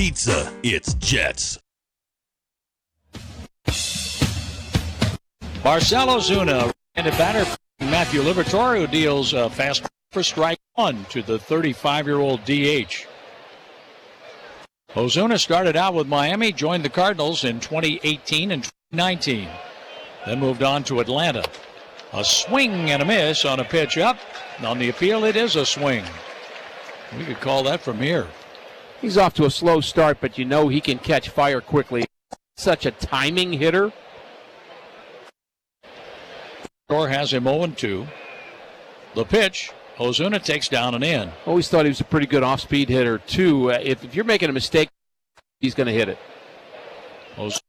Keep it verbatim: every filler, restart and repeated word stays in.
pizza, it's Jets. Marcell Ozuna, and a batter, Matthew Liberatore, who deals a fast for strike one to the thirty-five-year-old D H. Ozuna started out with Miami, joined the Cardinals in twenty eighteen and twenty nineteen, then moved on to Atlanta. A swing and a miss on a pitch up. On the appeal, it is a swing. We could call that from here. He's off to a slow start, but you know he can catch fire quickly. Such a timing hitter. Thor has him oh and two. The pitch, Ozuna takes down and in. Always thought he was a pretty good off-speed hitter, too. Uh, if, if you're making a mistake, he's going to hit it. Ozuna